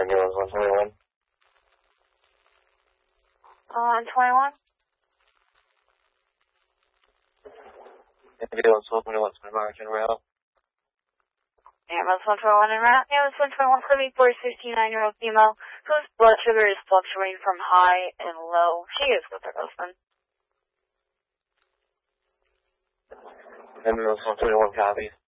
Ambulance 121. On 21? Ambulance 121, American Rail. Ambulance 121 en route. Ambulance 121 Clinic for a 69-year-old female whose blood sugar is fluctuating from high and low. She is with her husband. Ambulance 121 copies.